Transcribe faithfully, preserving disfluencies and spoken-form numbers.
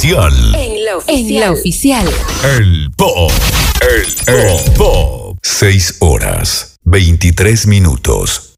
oficial. En la oficial. En la oficial. El Pop. El, el Pop. Seis horas, veintitrés minutos.